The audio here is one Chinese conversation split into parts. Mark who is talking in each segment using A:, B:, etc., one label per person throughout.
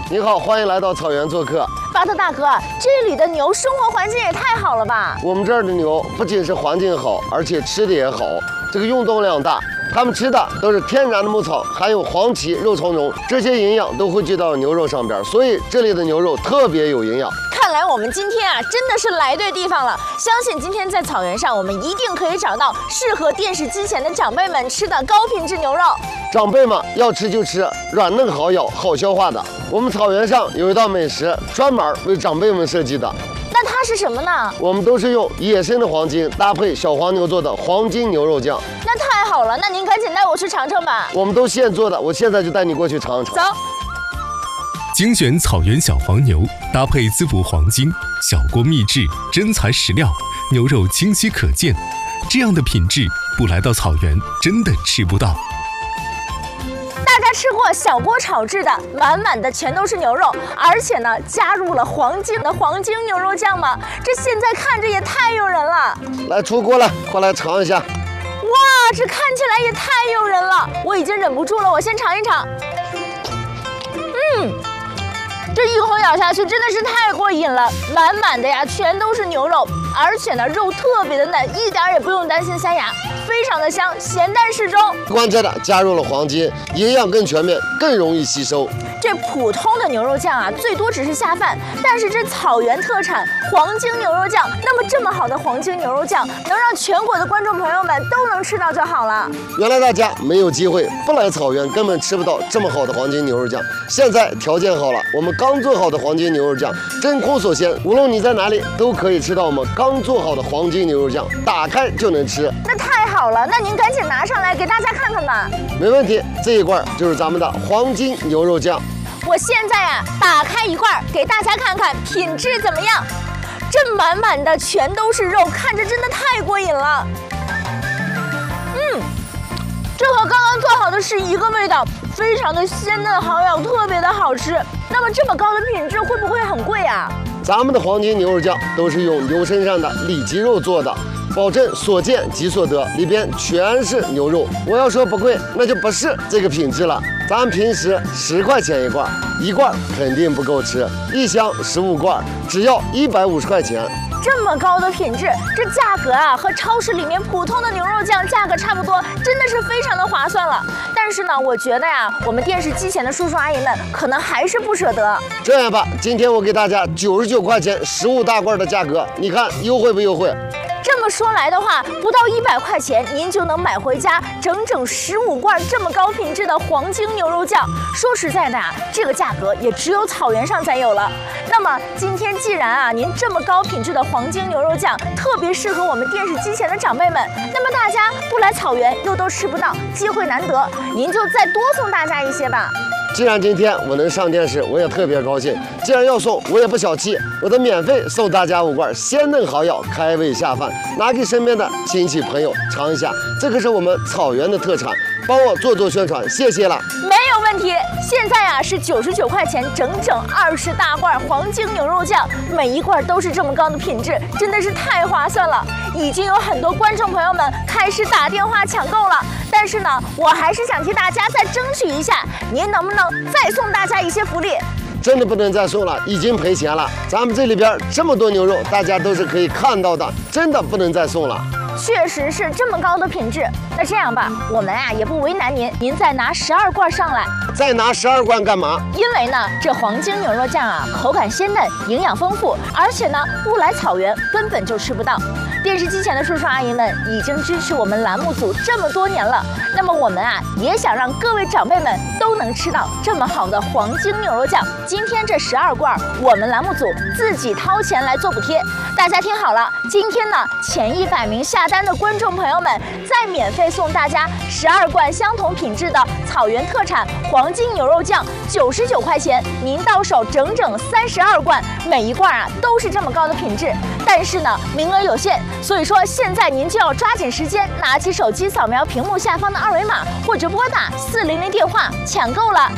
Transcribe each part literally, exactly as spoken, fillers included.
A: 你好，欢迎来到草原做客。
B: 巴特大哥，这里的牛生活环境也太好了吧？
A: 我们这儿的牛不仅是环境好，而且吃的也好，这个运动量大。它们吃的都是天然的牧草，还有黄芪、肉苁蓉，这些营养都汇聚到牛肉上边，所以这里的牛肉特别有营养。
B: 看来我们今天啊，真的是来对地方了。相信今天在草原上，我们一定可以找到适合电视机前的长辈们吃的高品质牛肉。
A: 长辈们要吃就吃软嫩好咬、好消化的。我们草原上有一道美食，专门为长辈们设计的。
B: 那它是什么呢？
A: 我们都是用野生的黄金搭配小黄牛做的黄金牛肉酱。
B: 那太好了，那您赶紧带我去尝尝吧。
A: 我们都现做的，我现在就带你过去尝尝。
B: 走。
C: 精选草原小黄牛，搭配滋补黄金，小锅秘制，真材实料，牛肉清晰可见。这样的品质，不来到草原真的吃不到。
B: 大家吃过小锅炒制的，满满的全都是牛肉，而且呢加入了黄金的黄金牛肉酱吗？这现在看着也太诱人了。
A: 来出锅了，快来尝一下。
B: 哇，这看起来也太诱人了，我已经忍不住了，我先尝一尝。嗯。这一口咬下去真的是太过瘾了，满满的呀全都是牛肉，而且呢肉特别的嫩，一点也不用担心塞牙，非常的香，咸淡适中。
A: 关键的加入了黄金，营养更全面，更容易吸收。
B: 这普通的牛肉酱啊，最多只是下饭，但是这草原特产黄金牛肉酱，那么这么好的黄金牛肉酱，能让全国的观众朋友们都能吃到就好了。
A: 原来大家没有机会，不来草原根本吃不到这么好的黄金牛肉酱。现在条件好了，我们刚做好的黄金牛肉酱真空锁鲜，无论你在哪里都可以吃到我们刚做好的黄金牛肉酱，打开就能吃。
B: 那太好了，那您赶紧拿上来给大家看看吧。
A: 没问题，这一罐就是咱们的黄金牛肉酱。
B: 我现在啊，打开一罐给大家看看品质怎么样。这满满的全都是肉，看着真的太过瘾了。嗯，这和刚刚做好的是一个味道，非常的鲜嫩好咬，特别的好吃。那么这么高的品质会不会很贵啊？
A: 咱们的黄金牛肉酱都是用牛身上的里脊肉做的，保证所见即所得，里边全是牛肉。我要说不贵，那就不是这个品质了。咱平时十块钱一罐，一罐肯定不够吃，一箱十五罐，只要一百五十块钱。
B: 这么高的品质，这价格啊和超市里面普通的牛肉酱价格差不多，真的是非常的划算了。但是呢，我觉得呀，我们电视机前的叔叔阿姨们可能还是不舍得。
A: 这样吧，今天我给大家九十九块钱十五大罐的价格，你看优惠不优惠？
B: 这么说来的话，不到一百块钱，您就能买回家整整十五罐这么高品质的黄金牛肉酱。说实在的啊，这个价格也只有草原上才有了。那么今天既然啊，您这么高品质的黄金牛肉酱特别适合我们电视机前的长辈们，那么大家不来草原又都吃不到，机会难得，您就再多送大家一些吧。
A: 既然今天我能上电视，我也特别高兴。既然要送，我也不小气，我得免费送大家五罐鲜嫩好咬、开胃下饭，拿给身边的亲戚朋友尝一下。这可是我们草原的特产，帮我做做宣传，谢谢了。
B: 没有问题。现在啊是九十九块钱，整整二十大罐黄金牛肉酱，每一罐都是这么高的品质，真的是太划算了。已经有很多观众朋友们开始打电话抢购了。但是呢，我还是想替大家再争取一下，您能不能再送大家一些福利？
A: 真的不能再送了，已经赔钱了。咱们这里边这么多牛肉，大家都是可以看到的，真的不能再送了。
B: 确实是这么高的品质。那这样吧，我们啊也不为难您，您再拿十二罐上来。
A: 再拿十二罐干嘛？
B: 因为呢，这黄金牛肉酱啊，口感鲜嫩，营养丰富，而且呢，不来草原根本就吃不到。电视机前的叔叔阿姨们已经支持我们栏目组这么多年了，那么我们啊也想让各位长辈们都能吃到这么好的黄金牛肉酱。今天这十二罐，我们栏目组自己掏钱来做补贴。大家听好了，今天呢前一百名下单的观众朋友们，再免费送大家十二罐相同品质的草原特产黄金牛肉酱，九十九块钱，您到手整整三十二罐，每一罐啊都是这么高的品质。但是呢，名额有限。所以说，现在您就要抓紧时间，拿起手机扫描屏幕下方的二维码，或者拨打四零零电话抢购了。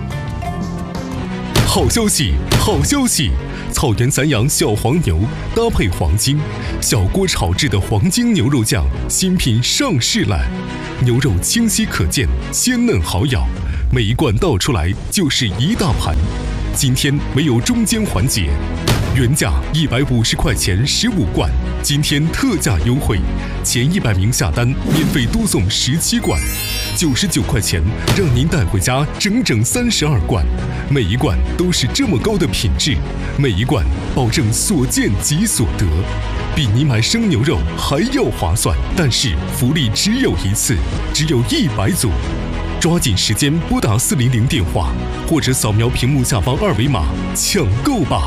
C: 好消息，好消息！草原散养小黄牛搭配黄金，小锅炒制的黄金牛肉酱新品上市了。牛肉清晰可见，鲜嫩好咬，每一罐倒出来就是一大盘。 今天没有中间环节，原价一百五十块钱十五罐，今天特价优惠，前一百名下单免费多送十七罐，九十九块钱让您带回家整整三十二罐，每一罐都是这么高的品质，每一罐保证所见即所得，比你买生牛肉还要划算。但是福利只有一次，只有一百组。抓紧时间拨打四零零电话，或者扫描屏幕下方二维码抢购吧。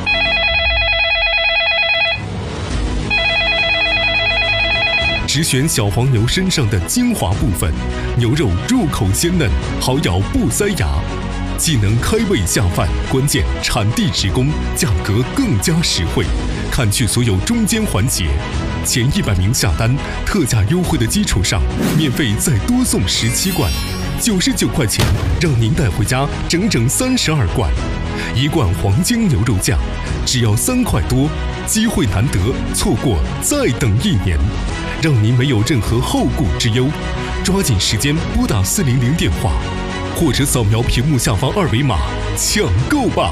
C: 只选小黄牛身上的精华部分，牛肉入口鲜嫩，好咬不塞牙，既能开胃下饭，关键产地直供，价格更加实惠。看去所有中间环节，前一百名下单，特价优惠的基础上，免费再多送十七罐，九十九块钱让您带回家整整三十二罐。一罐黄金牛肉酱只要三块多，机会难得，错过再等一年，让您没有任何后顾之忧。抓紧时间拨打四零零电话，或者扫描屏幕下方二维码抢购吧。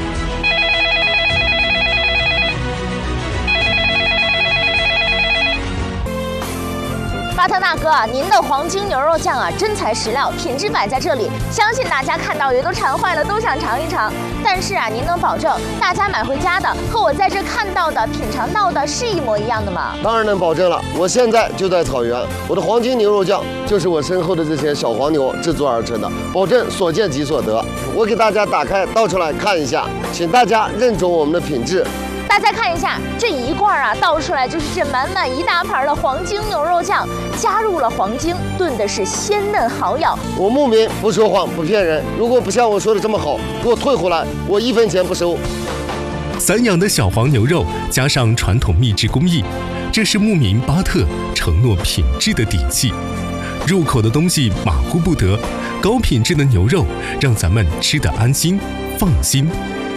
B: 巴特大哥，您的黄金牛肉酱啊，真材实料，品质摆在这里，相信大家看到也都馋坏了，都想尝一尝。但是啊，您能保证大家买回家的和我在这看到的、品尝到的是一模一样的吗？
A: 当然能保证了，我现在就在草原，我的黄金牛肉酱就是我身后的这些小黄牛制作而成的，保证所见即所得。我给大家打开倒出来看一下，请大家认准我们的品质。
B: 大家看一下，这一罐啊倒出来就是这满满一大盘的黄金牛肉酱，加入了黄精，炖的是鲜嫩好咬。
A: 我牧民不说谎不骗人，如果不像我说的这么好，给我退回来，我一分钱不收。
C: 散养的小黄牛肉加上传统秘制工艺，这是牧民巴特承诺品质的底气。入口的东西马虎不得，高品质的牛肉让咱们吃得安心放心。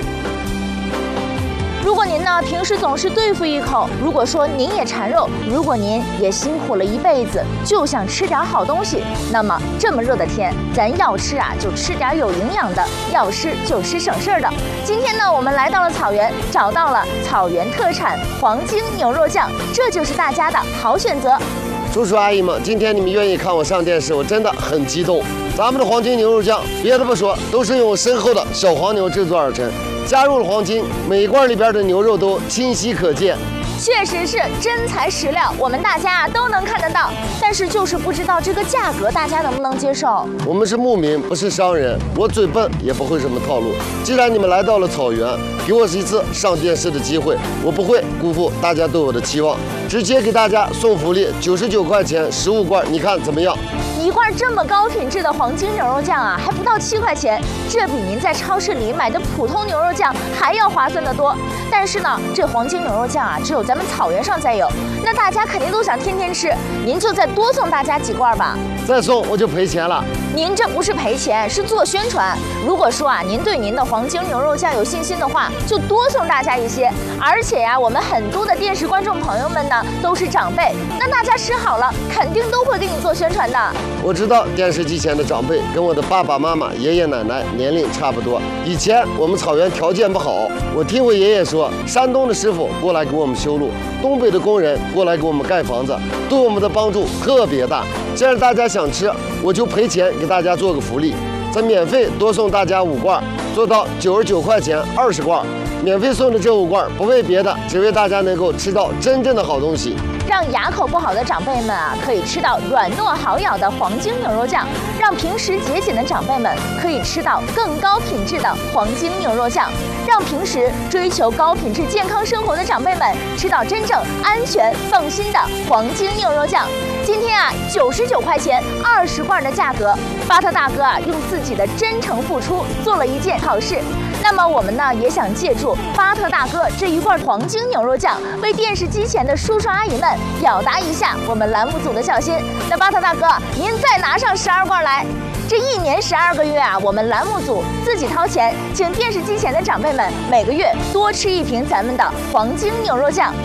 B: 如果您呢平时总是对付一口，如果说您也馋肉，如果您也辛苦了一辈子，就想吃点好东西，那么这么热的天，咱要吃啊就吃点有营养的，要吃就吃省事儿的。今天呢，我们来到了草原，找到了草原特产黄金牛肉酱，这就是大家的好选择。
A: 叔叔阿姨们，今天你们愿意看我上电视，我真的很激动。咱们的黄金牛肉酱，别的不说，都是用我身后的小黄牛制作而成，加入了黄金，每一罐里边的牛肉都清晰可见。
B: 确实是真材实料，我们大家啊都能看得到，但是就是不知道这个价格大家能不能接受。
A: 我们是牧民，不是商人，我嘴笨也不会什么套路。既然你们来到了草原，给我一次上电视的机会，我不会辜负大家对我的期望，直接给大家送福利，九十九块钱十五罐，你看怎么样？
B: 一罐这么高品质的黄金牛肉酱啊，还不到七块钱，这比您在超市里买的普通牛肉酱还要划算得多。但是呢，这黄金牛肉酱啊，只有咱们草原上才有，那大家肯定都想天天吃，您就再多送大家几罐吧。
A: 再送我就赔钱了。
B: 您这不是赔钱，是做宣传。如果说啊，您对您的黄金牛肉酱有信心的话，就多送大家一些。而且呀、啊，我们很多的电视观众朋友们呢，都是长辈，那大家吃好了，肯定都会给你做宣传的。
A: 我知道电视机前的长辈跟我的爸爸妈妈、爷爷奶奶年龄差不多。以前我们草原条件不好，我听我爷爷说，山东的师傅过来给我们修路，东北的工人过来给我们盖房子，对我们的帮助特别大。既然大家想吃，我就赔钱给大家做个福利，再免费多送大家五罐，做到九十九块钱二十罐。免费送的这五罐不为别的，只为大家能够吃到真正的好东西。
B: 让牙口不好的长辈们啊，可以吃到软糯好咬的黄金牛肉酱；让平时节俭的长辈们可以吃到更高品质的黄金牛肉酱；让平时追求高品质健康生活的长辈们吃到真正安全放心的黄金牛肉酱。今天啊，九十九块钱二十罐的价格，巴特大哥啊用自己的真诚付出做了一件好事。那么我们呢也想借助巴特大哥这一罐黄金牛肉酱，为电视机前的叔叔阿姨们表达一下我们栏目组的孝心。那巴特大哥，您再拿上十二罐来。这一年十二个月啊，我们栏目组自己掏钱，请电视机前的长辈们每个月多吃一瓶咱们的黄金牛肉酱。那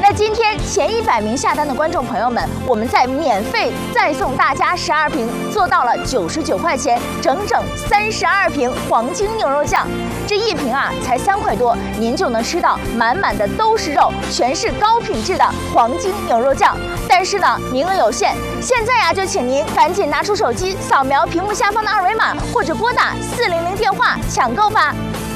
B: 那今天前一百名下单的观众朋友们，我们再免费再送大家十二瓶，做到了九十九块钱，整整三十二瓶黄金牛肉酱。这一瓶啊才三块多，您就能吃到满满的都是肉，全是高品质的黄金牛肉酱。但是呢，名额有限，现在呀、啊、就请您赶紧拿出手机，扫描屏幕下方的二维码，或者拨打四零零电话抢购吧。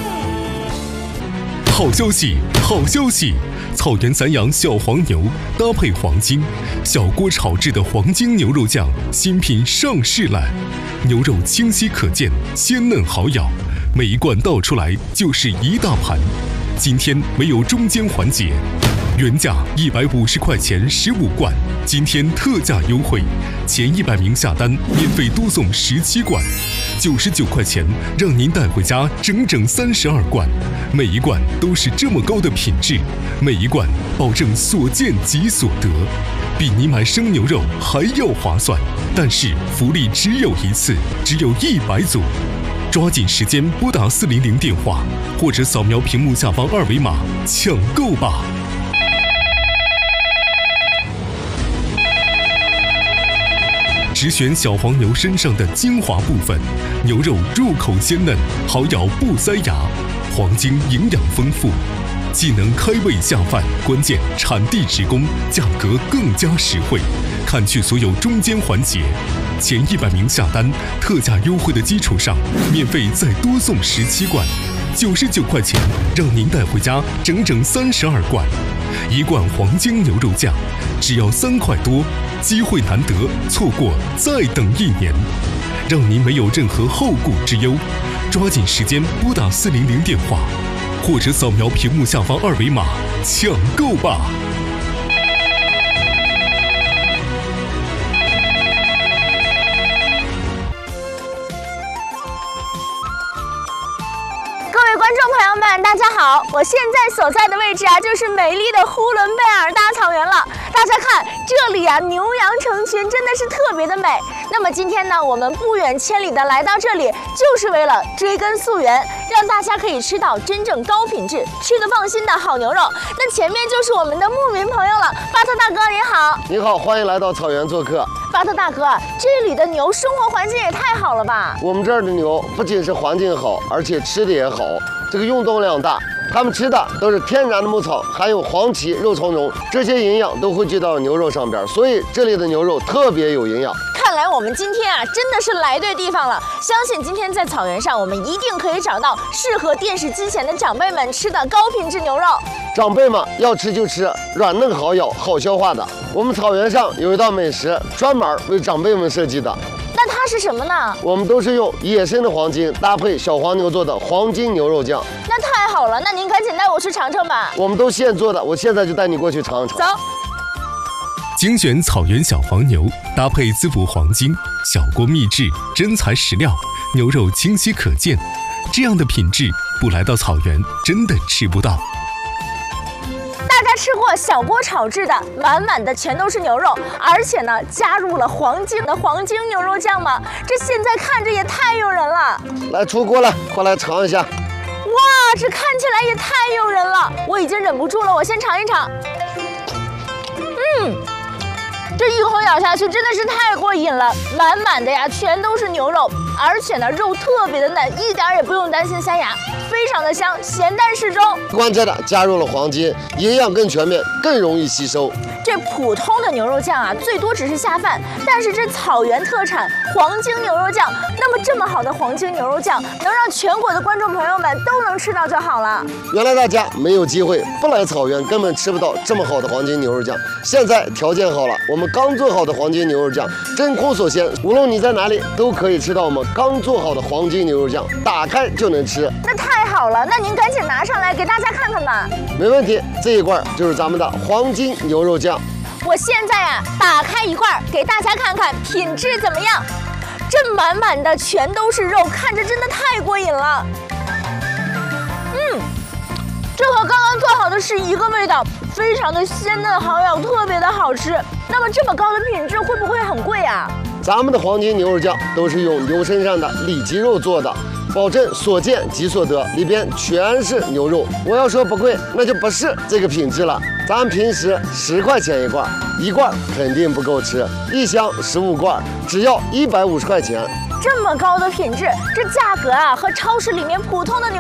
C: 好消息，好消息！草原散养小黄牛搭配黄金，小锅炒制的黄金牛肉酱新品上市了。牛肉清晰可见，鲜嫩好咬，每一罐倒出来就是一大盘。今天没有中间环节，原价一百五十块钱十五罐，今天特价优惠，前一百名下单免费多送十七罐。九十九块钱，让您带回家整整三十二罐，每一罐都是这么高的品质，每一罐保证所见即所得，比你买生牛肉还要划算。但是福利只有一次，只有一百组，抓紧时间拨打四零零电话，或者扫描屏幕下方二维码抢购吧。只选小黄牛身上的精华部分，牛肉入口鲜嫩，好咬不塞牙，黄金营养丰富，既能开胃下饭，关键产地直供，价格更加实惠，砍去所有中间环节。前一百名下单，特价优惠的基础上，免费再多送十七罐，九十九块钱，让您带回家整整三十二罐。一罐黄金牛肉酱只要三块多，机会难得，错过再等一年，让您没有任何后顾之忧。抓紧时间拨打四零零电话，或者扫描屏幕下方二维码抢购吧。
B: 观众朋友们，大家好！我现在所在的位置啊，就是美丽的呼伦贝尔大草原了。大家看，这里啊，牛羊成群，真的是特别的美。那么今天呢，我们不远千里的来到这里，就是为了追根溯源，让大家可以吃到真正高品质、吃得放心的好牛肉。那前面就是我们的牧民朋友了，巴特大哥您好。
A: 你好，欢迎来到草原做客。
B: 巴特大哥，这里的牛生活环境也太好了吧？
A: 我们这儿的牛不仅是环境好，而且吃的也好，这个运动量大。它们吃的都是天然的牧草，含有黄芪、肉苁蓉，这些营养都汇聚到牛肉上边，所以这里的牛肉特别有营养。
B: 看来我们今天啊，真的是来对地方了。相信今天在草原上，我们一定可以找到适合电视机前的长辈们吃的高品质牛肉。
A: 长辈们要吃就吃软嫩好咬、好消化的。我们草原上有一道美食，专门为长辈们设计的。
B: 那它是什么呢？我
A: 们都是用野生的黄金搭配小黄牛做的黄金牛肉酱。
B: 那太好了，那您赶紧带我去尝尝吧。
A: 我们都现做的，我现在就带你过去尝尝。
B: 走。
C: 精选草原小黄牛，搭配滋补黄金，小锅秘制，真材实料，牛肉清晰可见，这样的品质不来到草原真的吃不到。
B: 大家吃过小锅炒制的，满满的全都是牛肉，而且呢加入了黄金的黄金牛肉酱吗？这现在看着也太诱人了。
A: 来出锅了，快来尝一下。
B: 哇，这看起来也太诱人了，我已经忍不住了，我先尝一尝。嗯。这一口咬下去真的是太过瘾了，满满的呀全都是牛肉，而且呢肉特别的嫩，一点也不用担心塞牙，非常的香，咸淡适中。
A: 关键的加入了黄金，营养更全面，更容易吸收。
B: 这普通的牛肉酱啊，最多只是下饭，但是这草原特产黄金牛肉酱，那么这么好的黄金牛肉酱，能让全国的观众朋友们都能吃到就好了。
A: 原来大家没有机会，不来草原根本吃不到这么好的黄金牛肉酱。现在条件好了，我们刚做好的黄金牛肉酱，真空锁鲜，无论你在哪里都可以吃到我们刚做好的黄金牛肉酱，打开就能吃。
B: 那太好了，那您赶紧拿上来给大家看看吧。
A: 没问题，这一罐就是咱们的黄金牛肉酱。
B: 我现在啊，打开一罐给大家看看品质怎么样。这满满的全都是肉，看着真的太过瘾了。嗯，这和刚刚做好的是一个味道，非常的鲜嫩好咬，特别的好吃。那么这么高的品质会不会很贵啊？
A: 咱们的黄金牛肉酱都是用牛身上的里脊肉做的， 保证所见即所得，里边全是牛肉。我要说不贵，那就不是这个品质了。咱平时十块钱一罐，一罐肯定不够吃，一箱十五罐，只要一百五十块钱。
B: 这么高的品质，这价格啊和超市里面普通的牛